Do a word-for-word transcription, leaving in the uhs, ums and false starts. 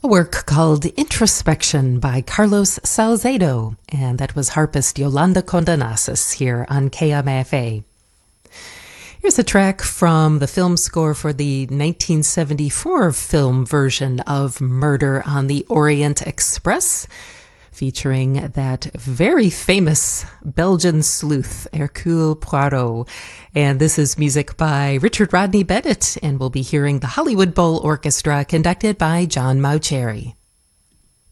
A work called Introspection by Carlos Salcedo, and that was harpist Yolanda Condenasis here on K M F A. Here's a track from the film score for the nineteen seventy-four film version of Murder on the Orient Express, featuring that very famous Belgian sleuth, Hercule Poirot. And this is music by Richard Rodney Bennett, and we'll be hearing the Hollywood Bowl Orchestra conducted by John Mauceri.